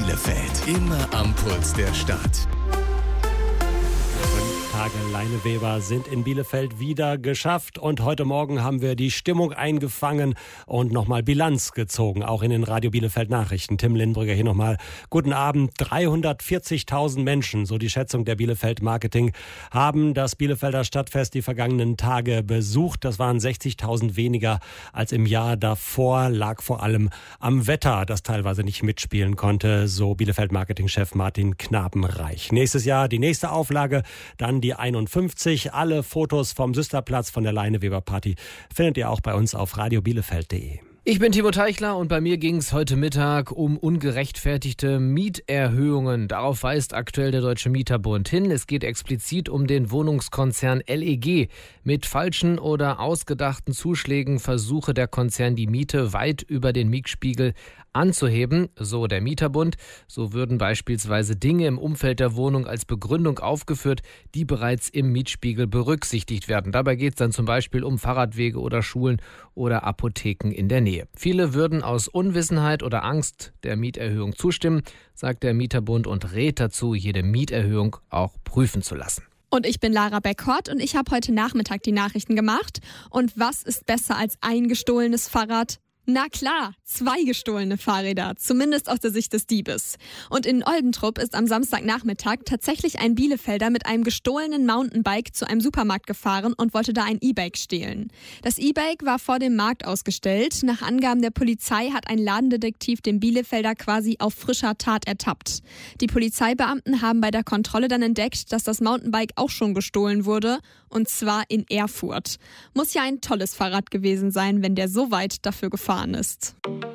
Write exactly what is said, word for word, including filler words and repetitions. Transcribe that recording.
Bielefeld, immer am Puls der Stadt. Tage Leineweber sind in Bielefeld wieder geschafft und heute Morgen haben wir die Stimmung eingefangen und nochmal Bilanz gezogen, auch in den Radio Bielefeld Nachrichten. Tim Lindbrügger hier nochmal. Guten Abend. dreihundertvierzigtausend Menschen, so die Schätzung der Bielefeld Marketing, haben das Bielefelder Stadtfest die vergangenen Tage besucht. Das waren sechzigtausend weniger als im Jahr davor, lag vor allem am Wetter, das teilweise nicht mitspielen konnte, so Bielefeld Marketing-Chef Martin Knabenreich. Nächstes Jahr die nächste Auflage, dann die einundfünfzig. Alle Fotos vom Süsterplatz von der Leineweber Party findet ihr auch bei uns auf radio bielefeld punkt de. Ich bin Timo Teichler und bei mir ging es heute Mittag um ungerechtfertigte Mieterhöhungen. Darauf weist aktuell der Deutsche Mieterbund hin. Es geht explizit um den Wohnungskonzern L E G. Mit falschen oder ausgedachten Zuschlägen versuche der Konzern, die Miete weit über den Mietspiegel anzuheben, so der Mieterbund. So würden beispielsweise Dinge im Umfeld der Wohnung als Begründung aufgeführt, die bereits im Mietspiegel berücksichtigt werden. Dabei geht es dann zum Beispiel um Fahrradwege oder Schulen oder Apotheken in der Nähe. Viele würden aus Unwissenheit oder Angst der Mieterhöhung zustimmen, sagt der Mieterbund und rät dazu, jede Mieterhöhung auch prüfen zu lassen. Und ich bin Lara Beckhort und ich habe heute Nachmittag die Nachrichten gemacht. Und was ist besser als ein gestohlenes Fahrrad? Na klar, zwei gestohlene Fahrräder, zumindest aus der Sicht des Diebes. Und in Oldentrupp ist am Samstagnachmittag tatsächlich ein Bielefelder mit einem gestohlenen Mountainbike zu einem Supermarkt gefahren und wollte da ein E-Bike stehlen. Das E-Bike war vor dem Markt ausgestellt. Nach Angaben der Polizei hat ein Ladendetektiv den Bielefelder quasi auf frischer Tat ertappt. Die Polizeibeamten haben bei der Kontrolle dann entdeckt, dass das Mountainbike auch schon gestohlen wurde, und zwar in Erfurt. Muss ja ein tolles Fahrrad gewesen sein, wenn der so weit dafür gefahren ist.